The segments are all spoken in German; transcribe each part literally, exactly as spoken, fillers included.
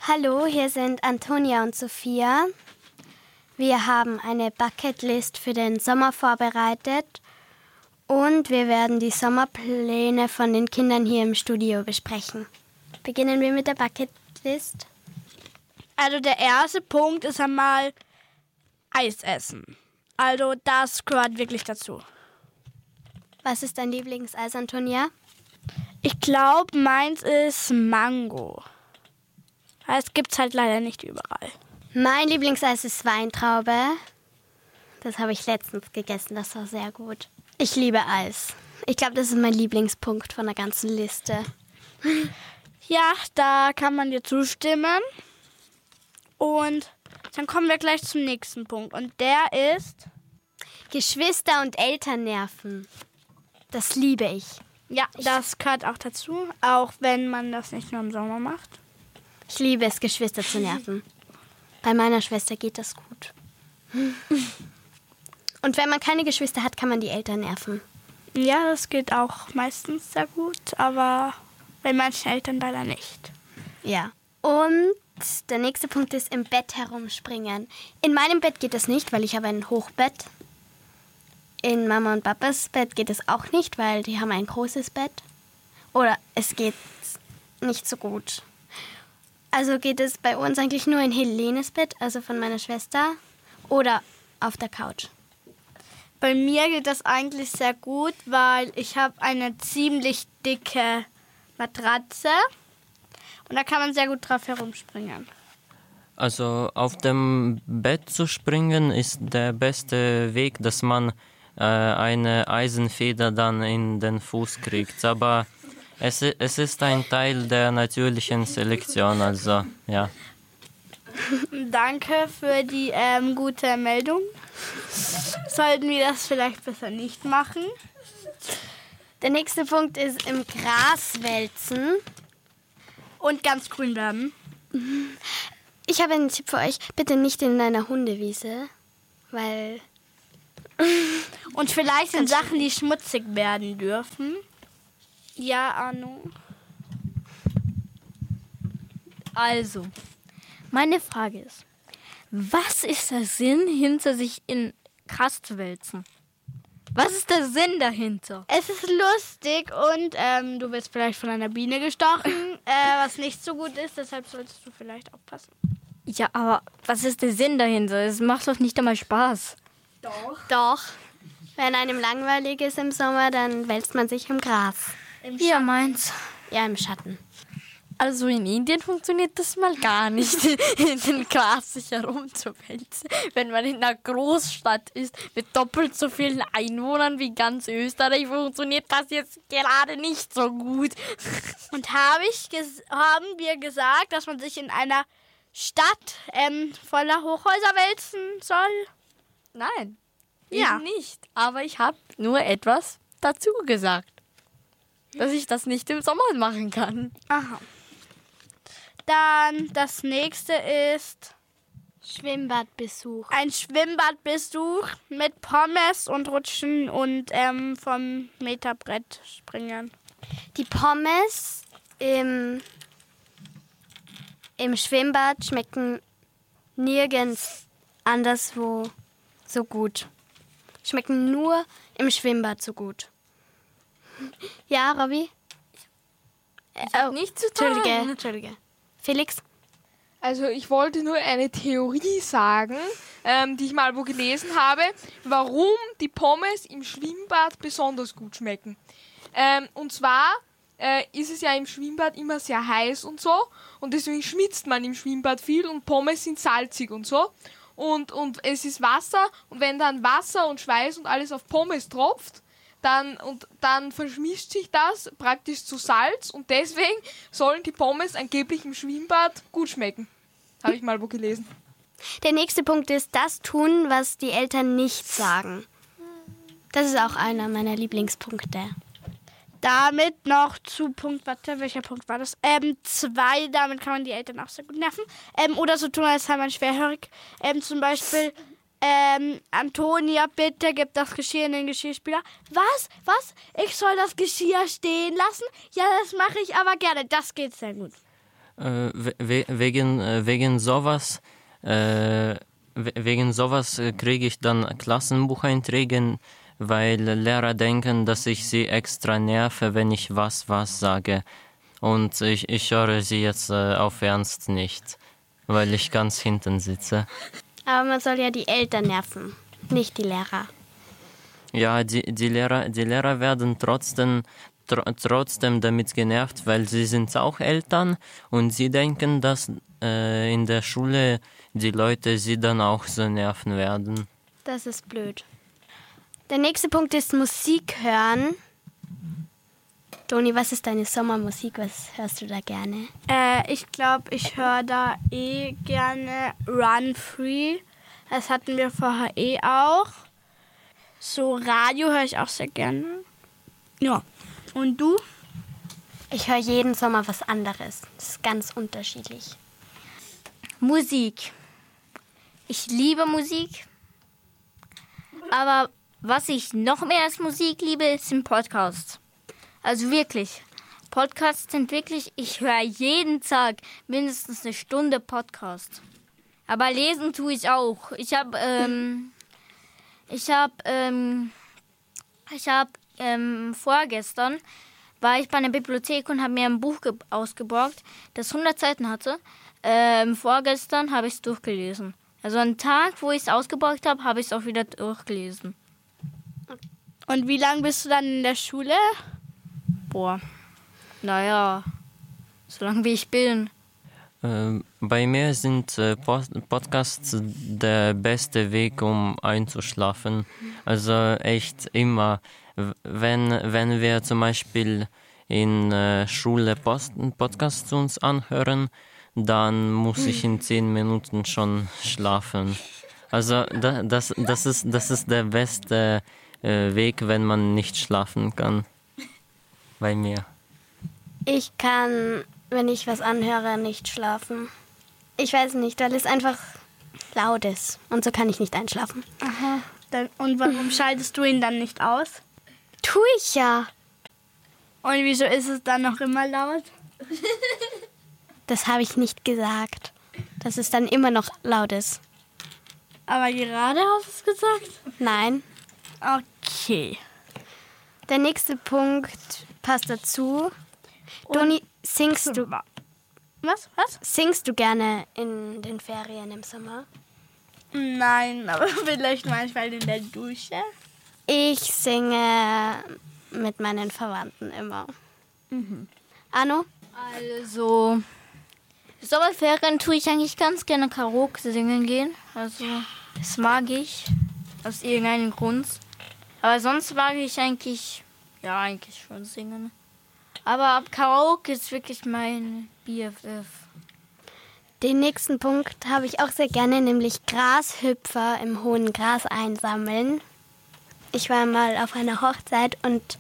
Hallo, hier sind Antonia und Sophia. Wir haben eine Bucketlist für den Sommer vorbereitet und wir werden die Sommerpläne von den Kindern hier im Studio besprechen. Beginnen wir mit der Bucketlist. Also der erste Punkt ist einmal Eis essen. Also das gehört wirklich dazu. Was ist dein Lieblingseis, Antonia? Ich glaube, meins ist Mango. Das gibt es halt leider nicht überall. Mein Lieblingseis ist Weintraube. Das habe ich letztens gegessen, das war sehr gut. Ich liebe Eis. Ich glaube, das ist mein Lieblingspunkt von der ganzen Liste. Ja, da kann man dir zustimmen. Und dann kommen wir gleich zum nächsten Punkt. Und der ist Geschwister und Eltern nerven. Das liebe ich. Ja, das gehört auch dazu, auch wenn man das nicht nur im Sommer macht. Ich liebe es, Geschwister zu nerven. Bei meiner Schwester geht das gut. Und wenn man keine Geschwister hat, kann man die Eltern nerven. Ja, das geht auch meistens sehr gut, aber bei manchen Eltern leider nicht. Ja. Und der nächste Punkt ist im Bett herumspringen. In meinem Bett geht das nicht, weil ich habe ein Hochbett. In Mama und Papas Bett geht es auch nicht, weil die haben ein großes Bett. Oder es geht nicht so gut. Also geht es bei uns eigentlich nur in Helenes Bett, also von meiner Schwester, oder auf der Couch. Bei mir geht das eigentlich sehr gut, weil ich habe eine ziemlich dicke Matratze und da kann man sehr gut drauf herumspringen. Also auf dem Bett zu springen ist der beste Weg, dass man äh, eine Eisenfeder dann in den Fuß kriegt. Aber es, es ist ein Teil der natürlichen Selektion, also ja. Danke für die ähm, gute Meldung. Sollten wir das vielleicht besser nicht machen? Der nächste Punkt ist im Gras wälzen. Und ganz grün werden. Ich habe einen Tipp für euch. Bitte nicht in einer Hundewiese, weil... Und vielleicht in Sachen, die schmutzig werden dürfen. Ja, Arno. Also, meine Frage ist, was ist der Sinn hinter sich in Gras zu wälzen? Was ist der Sinn dahinter? Es ist lustig und ähm, du wirst vielleicht von einer Biene gestochen, äh, was nicht so gut ist, deshalb solltest du vielleicht aufpassen. Ja, aber was ist der Sinn dahinter? Es macht doch nicht einmal Spaß. Doch. Doch. Wenn einem langweilig ist im Sommer, dann wälzt man sich im Gras. Im Ja, meins. Ja, im Schatten. Also in Indien funktioniert das mal gar nicht, in den Gras sich herumzuwälzen. Wenn man in einer Großstadt ist mit doppelt so vielen Einwohnern wie ganz Österreich, funktioniert das jetzt gerade nicht so gut. Und hab ich ges- haben wir gesagt, dass man sich in einer Stadt ähm, voller Hochhäuser wälzen soll? Nein, Ja. ich nicht. Aber ich habe nur etwas dazu gesagt, dass ich das nicht im Sommer machen kann. Aha. Dann das nächste ist Schwimmbadbesuch. ein Schwimmbadbesuch mit Pommes und Rutschen und ähm, vom Meterbrett springen. Die Pommes im, im Schwimmbad schmecken nirgends anderswo so gut. Schmecken nur im Schwimmbad so gut. Ja, Robby? Äh, nicht zu tun. Entschuldige, Entschuldige. Felix? Also ich wollte nur eine Theorie sagen, ähm, die ich mal wo gelesen habe, warum die Pommes im Schwimmbad besonders gut schmecken. Ähm, und zwar äh, ist es ja im Schwimmbad immer sehr heiß und so und deswegen schwitzt man im Schwimmbad viel und Pommes sind salzig und so. Und, und es ist Wasser und wenn dann Wasser und Schweiß und alles auf Pommes tropft, dann, und dann verschmischt sich das praktisch zu Salz und deswegen sollen die Pommes angeblich im Schwimmbad gut schmecken. Habe ich mal wo gelesen. Der nächste Punkt ist das tun, was die Eltern nicht sagen. Das ist auch einer meiner Lieblingspunkte. Damit noch zu Punkt, warte, welcher Punkt war das? Ähm, zwei, damit kann man die Eltern auch sehr gut nerven. Ähm, oder so tun, als sei man schwerhörig. Ähm, zum Beispiel, ähm, Antonia, bitte gib das Geschirr in den Geschirrspüler. Was? Was? Ich soll das Geschirr stehen lassen? Ja, das mache ich aber gerne. Das geht sehr gut. Äh, we wegen, äh, wegen sowas, äh, wegen sowas äh, kriege ich dann Klassenbucheinträge, weil Lehrer denken, dass ich sie extra nerve, wenn ich was was sage. Und ich, ich höre sie jetzt äh, auf Ernst nicht, weil ich ganz hinten sitze. Aber man soll ja die Eltern nerven, nicht die Lehrer. Ja, die, die, Lehrer, die Lehrer werden trotzdem, tr trotzdem damit genervt, weil sie sind auch Eltern und sie denken, dass äh, in der Schule die Leute sie dann auch so nerven werden. Das ist blöd. Der nächste Punkt ist Musik hören. Toni, was ist deine Sommermusik? Was hörst du da gerne? Äh, ich glaube, ich höre da eh gerne Run Free. Das hatten wir vorher eh auch. So Radio höre ich auch sehr gerne. Ja. Und du? Ich höre jeden Sommer was anderes. Das ist ganz unterschiedlich. Musik. Ich liebe Musik. Aber was ich noch mehr als Musik liebe, sind Podcasts. Also wirklich. Podcasts sind wirklich, ich höre jeden Tag mindestens eine Stunde Podcast. Aber lesen tue ich auch. Ich habe, ähm, ich habe, ähm, ich habe, ähm, vorgestern war ich bei einer Bibliothek und habe mir ein Buch ausgeborgt, das hundert Seiten hatte. Ähm, vorgestern habe ich es durchgelesen. Also einen Tag, wo ich es ausgeborgt habe, habe ich es auch wieder durchgelesen. Und wie lange bist du dann in der Schule? Boah, naja, so lange wie ich bin. Äh, bei mir sind äh, Pod Podcasts der beste Weg, um einzuschlafen. Also echt immer. Wenn, wenn wir zum Beispiel in äh, Schule Post Podcasts uns anhören, dann muss ich in zehn Minuten schon schlafen. Also da, das, das, ist, das ist der beste äh, Weg, wenn man nicht schlafen kann. Bei mir. Ich kann, wenn ich was anhöre, nicht schlafen. Ich weiß nicht, weil es einfach laut ist. Und so kann ich nicht einschlafen. Aha. Dann, und warum schaltest du ihn dann nicht aus? Tu ich ja. Und wieso ist es dann noch immer laut? Das habe ich nicht gesagt. Dass es dann immer noch laut ist. Aber gerade hast du es gesagt? Nein. Okay. Der nächste Punkt passt dazu. Doni, singst du, Was? Was? singst du gerne in den Ferien im Sommer? Nein, aber vielleicht manchmal in der Dusche. Ich singe mit meinen Verwandten immer. Mhm. Arno? Also, Sommerferien tue ich eigentlich ganz gerne Karaoke singen gehen. Also, das mag ich. Aus irgendeinem Grund. Aber sonst mag ich eigentlich, ja, eigentlich schon singen. Aber Karaoke ist wirklich mein B F F. Den nächsten Punkt habe ich auch sehr gerne, nämlich Grashüpfer im hohen Gras einsammeln. Ich war mal auf einer Hochzeit und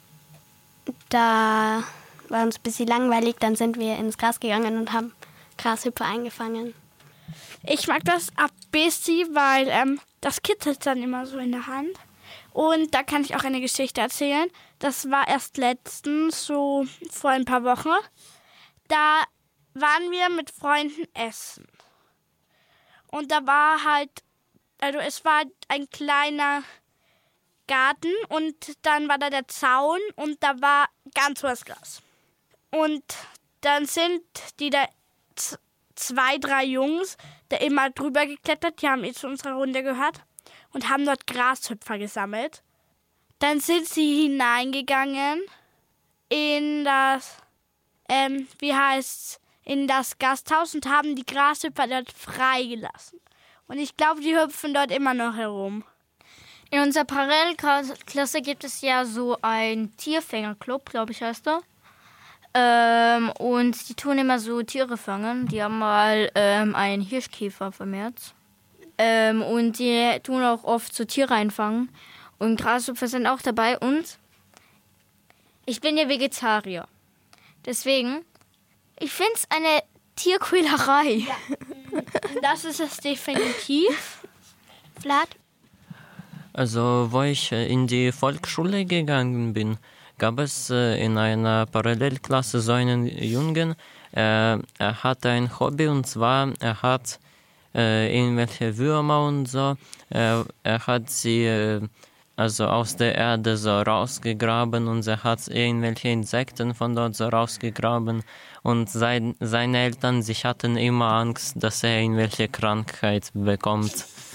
da war uns ein bisschen langweilig. Dann sind wir ins Gras gegangen und haben Grashüpfer eingefangen. Ich mag das ein bisschen, weil ähm, das kitzelt dann immer so in der Hand. Und da kann ich auch eine Geschichte erzählen. Das war erst letztens, so vor ein paar Wochen. Da waren wir mit Freunden essen. Und da war halt, also es war ein kleiner Garten und dann war da der Zaun und da war ganz hohes Gras. Und dann sind die da z- zwei, drei Jungs da immer drüber geklettert, die haben eh zu unserer Runde gehört und haben dort Grashüpfer gesammelt. Dann sind sie hineingegangen in das, ähm, wie heißt's, in das Gasthaus und haben die Grashüpfer dort freigelassen. Und ich glaube, die hüpfen dort immer noch herum. In unserer Parallelklasse gibt es ja so einen Tierfängerclub, glaube ich heißt er. Ähm, und die tun immer so Tiere fangen. Die haben mal ähm, einen Hirschkäfer vermehrt. Ähm, und die tun auch oft so Tiere einfangen. Und Grashüpfer sind auch dabei. Und ich bin ja Vegetarier. Deswegen, ich finde es eine Tierquälerei. Ja. Das ist es definitiv. Vlad? Also, wo ich äh, in die Volksschule gegangen bin, gab es äh, in einer Parallelklasse so einen Jungen, er, er hat ein Hobby und zwar, er hat äh, irgendwelche Würmer und so. Er, er hat sie äh, also aus der Erde so rausgegraben und er hat irgendwelche Insekten von dort so rausgegraben. Und sein, seine Eltern, sie hatten immer Angst, dass er irgendwelche Krankheit bekommt.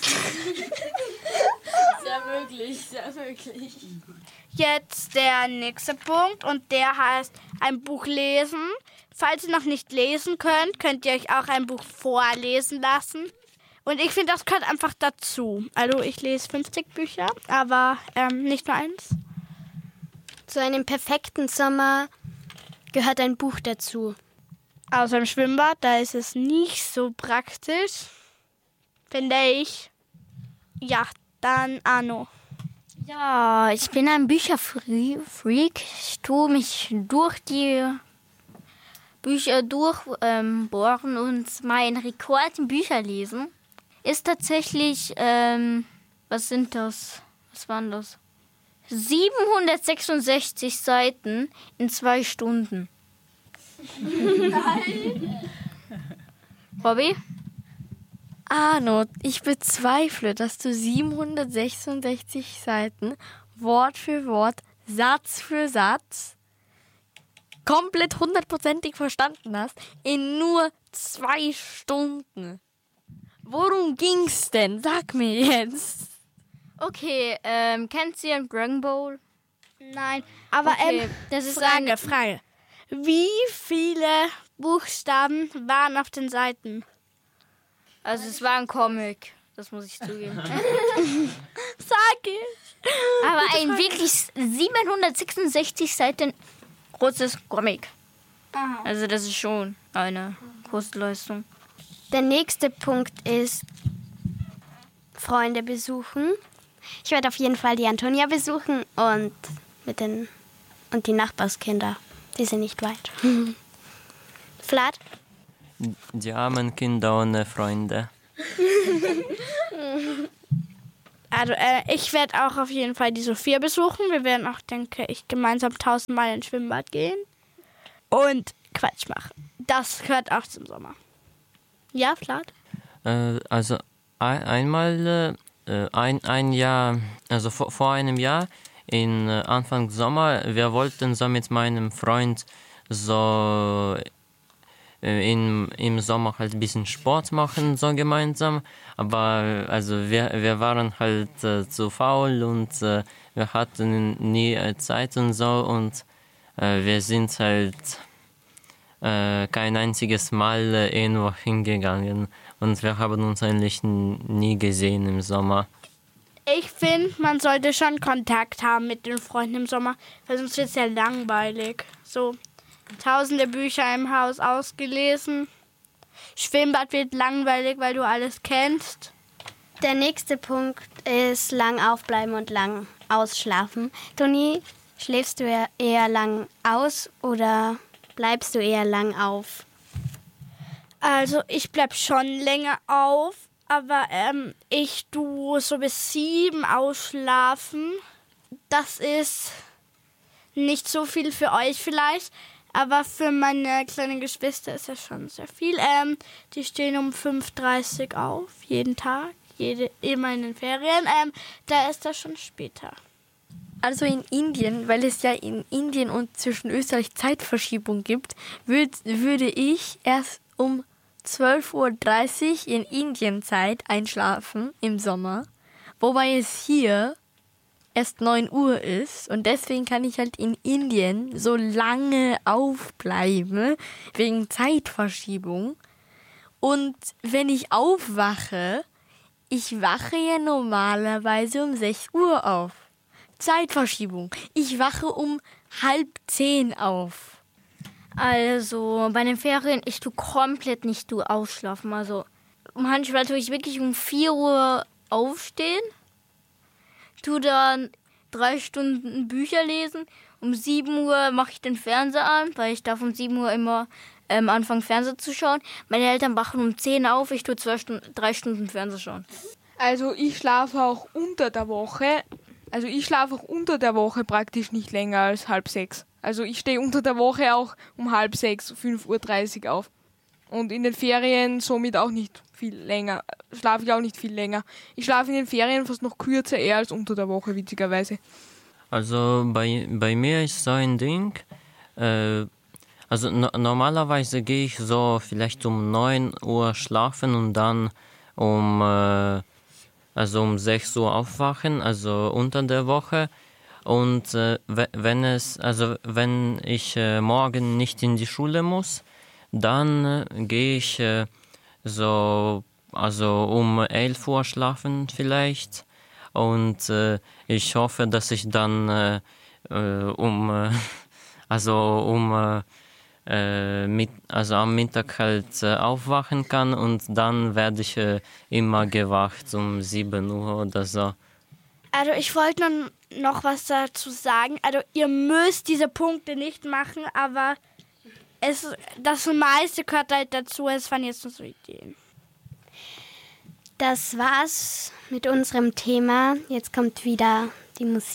Sehr möglich, sehr möglich. Jetzt der nächste Punkt und der heißt ein Buch lesen. Falls ihr noch nicht lesen könnt, könnt ihr euch auch ein Buch vorlesen lassen. Und ich finde, das gehört einfach dazu. Also ich lese fünfzig Bücher, aber ähm, nicht nur eins. Zu einem perfekten Sommer gehört ein Buch dazu. Außer im Schwimmbad, da ist es nicht so praktisch, finde ich. Ja, dann Arno. Ja, ich bin ein Bücherfreak. Ich tue mich durch die Bücher durchbohren ähm, und mein Rekord im Bücherlesen ist tatsächlich, ähm, was sind das? Was waren das? siebenhundertsechsundsechzig Seiten in zwei Stunden. Nein. Bobby? Arno, ich bezweifle, dass du siebenhundertsechsundsechzig Seiten Wort für Wort, Satz für Satz komplett hundertprozentig verstanden hast in nur zwei Stunden. Worum ging's denn? Sag mir jetzt. Okay, ähm, kennt ihr Dragon Ball? Nein, aber Okay, ähm, das ist Frage, eine- Frage. Wie viele Buchstaben waren auf den Seiten? Also es war ein Comic, das muss ich zugeben. Sag ich. Aber ein wirklich siebenhundertsechsundsechzig Seiten großes Comic. Aha. Also das ist schon eine große Leistung. Der nächste Punkt ist Freunde besuchen. Ich werde auf jeden Fall die Antonia besuchen und mit den und die Nachbarskinder. Die sind nicht weit. Vlad? Die armen Kinder ohne Freunde. Also äh, ich werde auch auf jeden Fall die Sophia besuchen. Wir werden auch, denke ich, gemeinsam tausendmal ins Schwimmbad gehen. Und Quatsch machen. Das gehört auch zum Sommer. Ja, Vlad? Äh, also ein, einmal, äh, ein, ein Jahr, also vor, vor einem Jahr, in äh, Anfang Sommer, wir wollten so mit meinem Freund so äh, in, im Sommer halt ein bisschen Sport machen, so gemeinsam. Aber also wir, wir waren halt äh, zu faul und äh, wir hatten nie äh, Zeit und so und äh, wir sind halt äh, kein einziges Mal äh, irgendwo hingegangen. Und wir haben uns eigentlich n- nie gesehen im Sommer. Ich finde, man sollte schon Kontakt haben mit den Freunden im Sommer, weil sonst wird es ja langweilig. So tausende Bücher im Haus ausgelesen. Schwimmbad wird langweilig, weil du alles kennst. Der nächste Punkt ist lang aufbleiben und lang ausschlafen. Toni, schläfst du eher- eher lang aus oder bleibst du eher lang auf? Also ich bleib schon länger auf, aber ähm, ich tu so bis sieben ausschlafen. Das ist nicht so viel für euch vielleicht, aber für meine kleinen Geschwister ist das schon sehr viel. Ähm, die stehen um fünf Uhr dreißig auf, jeden Tag, jede, immer in den Ferien. Ähm, da ist das schon später. Also in Indien, weil es ja in Indien und zwischen Österreich Zeitverschiebung gibt, würd, würde ich erst um zwölf Uhr dreißig in Indienzeit einschlafen im Sommer, wobei es hier erst neun Uhr ist und deswegen kann ich halt in Indien so lange aufbleiben wegen Zeitverschiebung. Und wenn ich aufwache, ich wache ja normalerweise um sechs Uhr auf. Zeitverschiebung. Ich wache um halb zehn auf. Also bei den Ferien, ich tue komplett nicht du ausschlafen. Also manchmal tue ich wirklich um vier Uhr aufstehen, tue dann drei Stunden Bücher lesen. Um sieben Uhr mache ich den Fernseher an, weil ich darf um sieben Uhr immer ähm, anfangen Fernseher zu schauen. Meine Eltern wachen um zehn auf, ich tue zwei Stunden, drei Stunden Fernseher schauen. Also ich schlafe auch unter der Woche. Also ich schlafe auch unter der Woche praktisch nicht länger als halb sechs. Also ich stehe unter der Woche auch um halb sechs, fünf Uhr dreißig auf. Und in den Ferien somit auch nicht viel länger. Schlafe ich auch nicht viel länger. Ich schlafe in den Ferien fast noch kürzer eher als unter der Woche, witzigerweise. Also bei, bei mir ist so ein Ding, äh, also no, normalerweise gehe ich so vielleicht um neun Uhr schlafen und dann um, äh, also um sechs Uhr aufwachen, also unter der Woche. Und äh, wenn es, also wenn ich äh, morgen nicht in die Schule muss, dann äh, gehe ich äh, so, also um elf Uhr schlafen vielleicht. Und äh, ich hoffe, dass ich dann äh, äh, um, äh, also um äh, äh, mit, also am Mittag halt äh, aufwachen kann und dann werde ich äh, immer gewacht um sieben Uhr oder so. Also ich wollte nur noch was dazu sagen. Also ihr müsst diese Punkte nicht machen, aber es, das meiste gehört halt dazu. Es waren jetzt nur so Ideen. Das war's mit unserem Thema. Jetzt kommt wieder die Musik.